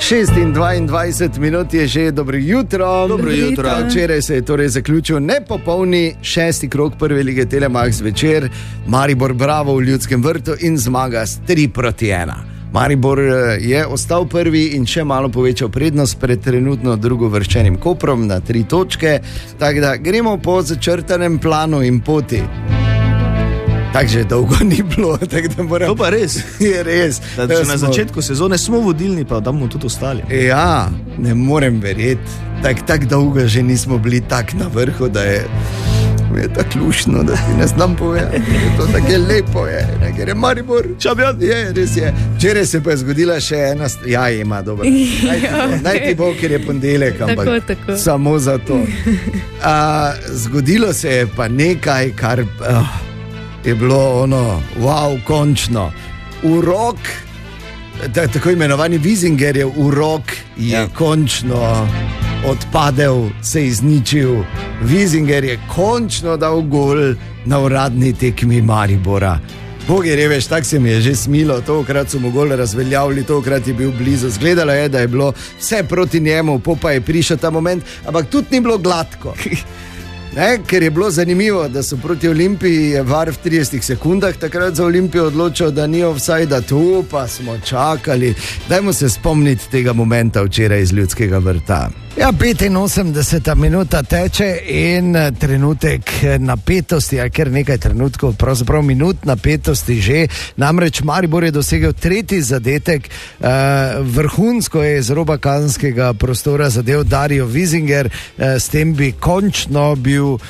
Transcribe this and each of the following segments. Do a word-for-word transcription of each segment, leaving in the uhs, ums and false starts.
šestindvajset minut je že, dobro jutro. Dobro jutro. Včeraj se je torej zaključil nepopolni šesti krog prve lige Telemax večer. Maribor bravo v Ljudskem vrtu in zmaga s tri proti ena. Maribor je ostal prvi in še malo povečal prednost pred trenutno drugovrščenim Koprom na tri točke. Tako da gremo po začrtanem planu in poti. Tako že dolgo ni bilo. Moram... To pa res. Je res. Da, da na smo... začetku sezone smo vodilni, pa da bomo tudi ostali. Ja, ne morem verjeti. Tako tak dolgo že nismo bili tak na vrhu, da je, je tako lušno, da ti ne znam povedati. To tako je lepo, je. Ker je Maribor. Čabjad. Je, res je. Včeraj se pa je zgodila še ena... St... Ja, ima, dobro. Naj ti bo, naj ti bo, ker je ponedeljek, ampak tako, tako. Samo za to. Uh, zgodilo se je pa nekaj, kar... Uh, je bilo ono, wow, končno. Urok, tako imenovani Wisingerjev urok je ja. končno odpadel, se izničil. Wisinger je končno dal gol na uradni tekmi Maribora. Bog je reveš, tako se mi je že smilo, tokrat so mu gol razveljavili, tokrat je bil blizu. Zgledalo je, da je bilo vse proti njemu, pa je prišel ta moment, ampak tudi ni bilo gladko. Ne, ker je bilo zanimivo, da so proti Olimpiji V A R v tridesetih sekundah takrat za Olimpijo odločil, da ni offside, tu pa smo čakali. Dajmo se spomniti tega momenta včeraj iz Ljudskega vrta. Ja, petinosemdeseta minuta teče in trenutek napetosti, ali kar nekaj trenutkov, pravzaprav minut napetosti že. Namreč Maribor je dosegel tretji zadetek, uh, vrhunsko je iz roba kazenskega prostora zadev Dario Wisinger, uh, s tem bi končno bil uh,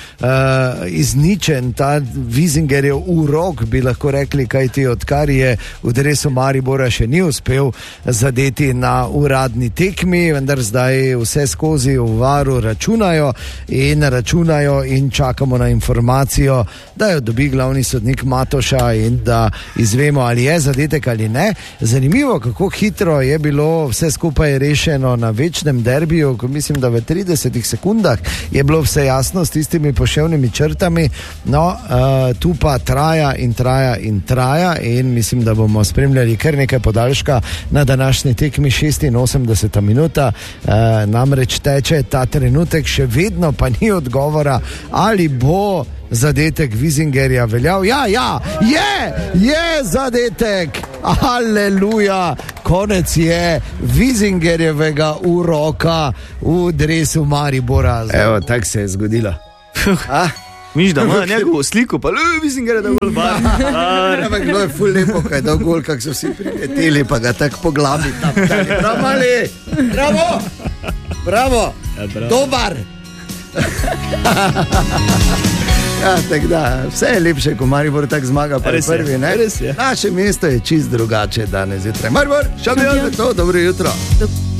izničen ta Wisingerjev urok, bi lahko rekli, kajti odkar je v dresu Maribora še ni uspel zadeti na uradni tekmi, vendar zdaj vse skozi v V A R-u računajo in računajo in čakamo na informacijo, da jo dobi glavni sodnik Matoša in da izvemo, ali je zadetek ali ne. Zanimivo, kako hitro je bilo vse skupaj rešeno na večnem derbiju, ko mislim, da v tridesetih sekundah je bilo vse jasno s tistimi poševnimi črtami. No, uh, tu pa traja in traja in traja in mislim, da bomo spremljali kar nekaj podaljška na današnji tekmi. Šestinosemdeseta minuta, uh, namreč teče ta trenutek, še vedno pa ni odgovora, ali bo zadetek Wisingerja veljal. Ja, ja, je, je zadetek, aleluja, konec je Wisingerjevega uroka v dresu Maribora. Evo, tako se je zgodilo. Miš, da ima njegovo sliko, pa ljubi Wisinger, da gol bar. Ampak bilo je ful lepo, kaj da gol, kak so vsi prileteli, pa ga tako po glavi tam. Bravo, mali, bravo, bravo, ja, bravo. Dobar. Ja, tako da, vse je lepše, ko Maribor tako zmaga pa prvi, ne? Res je. Naše mesto je čist drugače danes zjutraj. Maribor, šampion, to, dobro jutro.